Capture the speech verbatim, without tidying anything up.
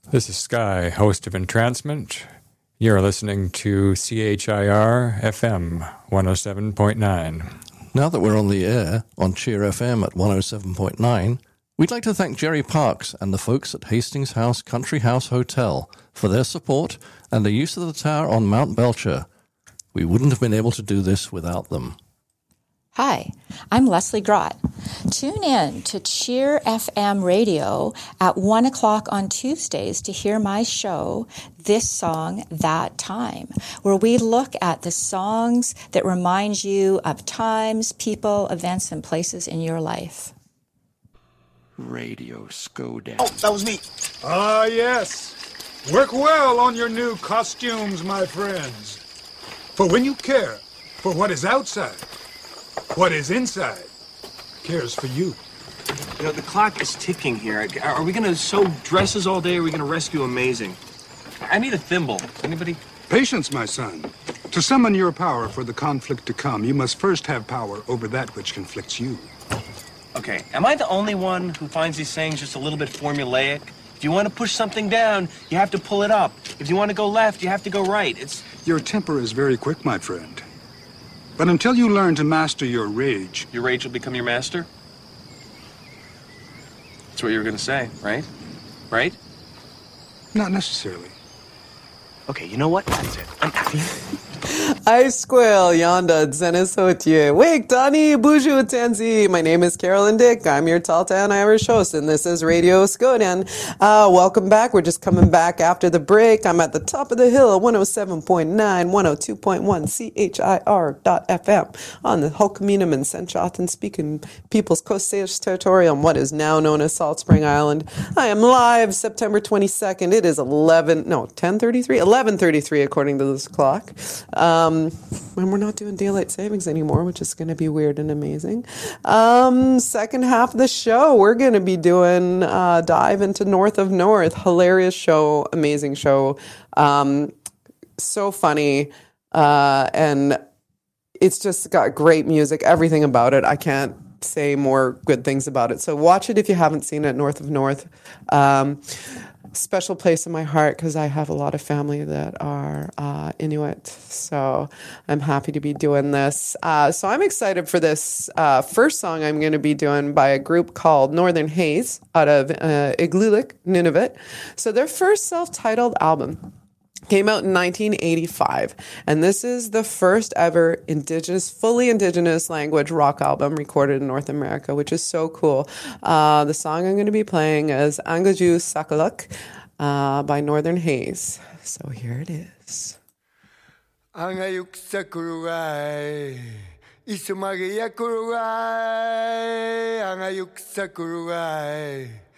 This is Sky, host of Entrancement. You're listening to C H I R F M one oh seven point nine. Now that we're on the air on Cheer F M at one oh seven point nine, we'd like to thank Jerry Parks and the folks at Hastings House Country House Hotel for their support and the use of the tower on Mount Belcher. We wouldn't have been able to do this without them. Hi, I'm Leslie Grott. Tune in to Cheer F M Radio at one o'clock on Tuesdays to hear my show, This Song, That Time, where we look at the songs that remind you of times, people, events, and places in your life. Radio Skoda. Oh, that was me. Ah, yes. Work well on your new costumes, my friends. For when you care for what is outside, what is inside cares for you. You know, the clock is ticking here. Are we going to sew dresses all day, or are we going to rescue Amazing? I need a thimble. Anybody? Patience, my son. To summon your power for the conflict to come, you must first have power over that which conflicts you. Okay, am I the only one who finds these sayings just a little bit formulaic? If you want to push something down, you have to pull it up. If you want to go left, you have to go right. It's... Your temper is very quick, my friend. But until you learn to master your rage... Your rage will become your master? That's what you were going to say, right? Right? Not necessarily. Okay, you know what? That's it. I'm happy. I squeal yonda zenesotie. Wake Dani Buju Tenzi. My name is Carolyn Dick. I'm your Taltan Irish host, and this is Radio Skodan. Uh, welcome back. We're just coming back after the break. I'm at the top of the hill, one oh seven point nine, one oh two point one, C H I R dot F M on the Hulkaminum and Senchatan speaking People's Coast Salish Territory on what is now known as Salt Spring Island. I am live September twenty-second. It is eleven, no, ten thirty-three, eleven thirty-three according to this clock. Um, and we're not doing daylight savings anymore, which is going to be weird and amazing. Um, second half of the show, we're going to be doing uh, dive into North of North. Hilarious show, amazing show, um, so funny, uh, and it's just got great music. Everything about it, I can't say more good things about it. So watch it if you haven't seen it. North of North. Um, Special place in my heart because I have a lot of family that are uh, Inuit. So I'm happy to be doing this. Uh, so I'm excited for this uh, first song I'm going to be doing by a group called Northern Haze out of uh, Igloolik, Nunavut. So their first self-titled album came out in nineteen eighty-five, and this is the first ever indigenous, fully indigenous language rock album recorded in North America, which is so cool. Uh, the song I'm going to be playing is Angaju Sakaluk uh, by Northern Haze. So here it is. Angayuk Sakurai, Isumagi Yakurai, Angayuk Sakurai.